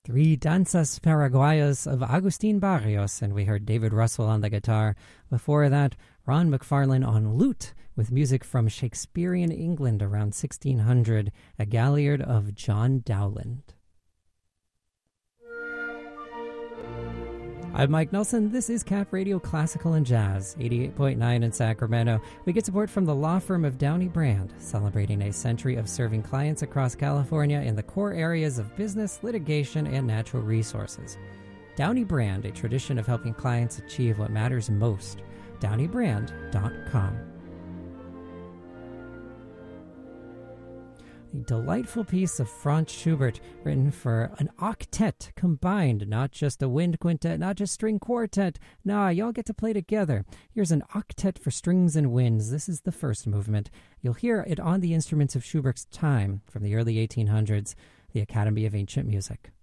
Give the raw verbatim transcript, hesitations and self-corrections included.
Three Danzas Paraguayas of Agustin Barrios, and we heard David Russell on the guitar. Before that, Ron McFarlane on lute, with music from Shakespearean England around sixteen hundred, a galliard of John Dowland. I'm Mike Nelson. This is Cat Radio Classical and Jazz, eighty-eight point nine in Sacramento. We get support from the law firm of Downey Brand, celebrating a century of serving clients across California in the core areas of business, litigation, and natural resources. Downey Brand, a tradition of helping clients achieve what matters most. downey brand dot com. A delightful piece of Franz Schubert written for an octet combined, not just a wind quintet, not just string quartet. Nah, y'all get to play together. Here's an octet for strings and winds. This is the first movement. You'll hear it on the instruments of Schubert's time from the early eighteen hundreds, the Academy of Ancient Music.